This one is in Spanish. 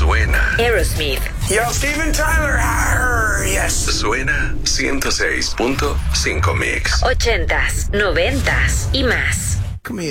Suena. Aerosmith. Yo, Steven Tyler. Arr, yes. Suena 106.5 Mix. 80s, 90s y más. Come here.